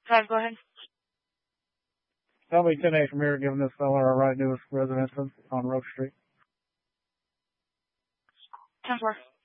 Go ahead. Tell me 10-8 from here, giving this fella a right newest residence on Roach Street. 10-4.